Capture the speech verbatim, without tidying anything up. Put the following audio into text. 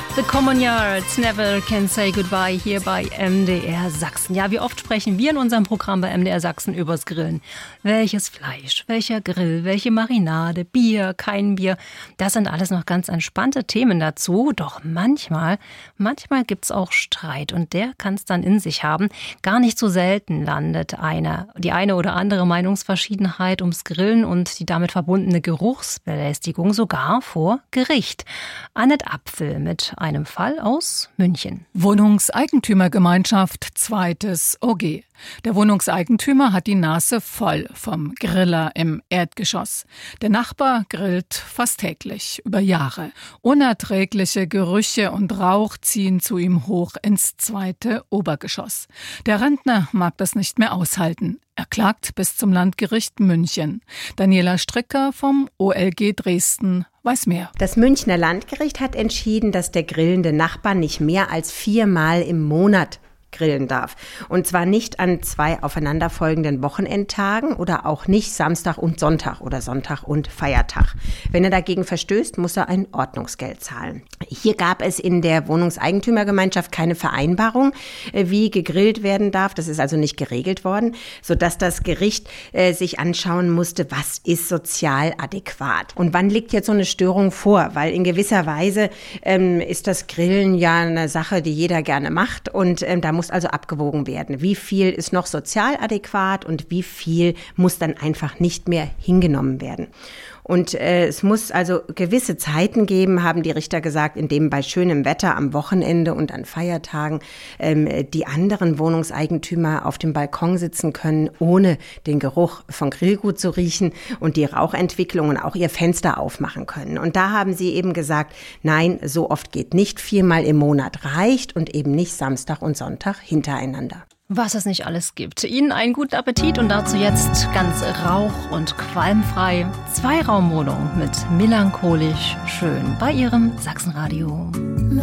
The Common Yards, Never Can Say Goodbye hier bei M D R Sachsen. Ja, wie oft sprechen wir in unserem Programm bei M D R Sachsen übers Grillen? Welches Fleisch, welcher Grill, welche Marinade, Bier, kein Bier. Das sind alles noch ganz entspannte Themen dazu. Doch manchmal, manchmal gibt's auch Streit und der kann es dann in sich haben. Gar nicht so selten landet eine, die eine oder andere Meinungsverschiedenheit ums Grillen und die damit verbundene Geruchsbelästigung sogar vor Gericht. Annette Apfel mit einem Fall aus München. Wohnungseigentümergemeinschaft, zweites O G. Der Wohnungseigentümer hat die Nase voll vom Griller im Erdgeschoss. Der Nachbar grillt fast täglich, über Jahre. Unerträgliche Gerüche und Rauch ziehen zu ihm hoch ins zweite Obergeschoss. Der Rentner mag das nicht mehr aushalten. Er klagt bis zum Landgericht München. Daniela Stricker vom O L G Dresden weiß mehr. Das Münchner Landgericht hat entschieden, dass der grillende Nachbar nicht mehr als viermal im Monat grillen darf. Und zwar nicht an zwei aufeinanderfolgenden Wochenendtagen oder auch nicht Samstag und Sonntag oder Sonntag und Feiertag. Wenn er dagegen verstößt, muss er ein Ordnungsgeld zahlen. Hier gab es in der Wohnungseigentümergemeinschaft keine Vereinbarung, wie gegrillt werden darf. Das ist also nicht geregelt worden, sodass das Gericht äh, sich anschauen musste, was ist sozial adäquat. Und wann liegt jetzt so eine Störung vor? Weil in gewisser Weise ähm, ist das Grillen ja eine Sache, die jeder gerne macht und ähm, da muss also abgewogen werden. Wie viel ist noch sozial adäquat und wie viel muss dann einfach nicht mehr hingenommen werden? Und äh, es muss also gewisse Zeiten geben, haben die Richter gesagt, in dem bei schönem Wetter am Wochenende und an Feiertagen ähm, die anderen Wohnungseigentümer auf dem Balkon sitzen können, ohne den Geruch von Grillgut zu riechen und die Rauchentwicklung und auch ihr Fenster aufmachen können. Und da haben sie eben gesagt, nein, so oft geht nicht, viermal im Monat reicht und eben nicht Samstag und Sonntag hintereinander. Was es nicht alles gibt. Ihnen einen guten Appetit und dazu jetzt ganz rauch- und qualmfrei. Zweiraumwohnung mit melancholisch schön bei Ihrem Sachsenradio.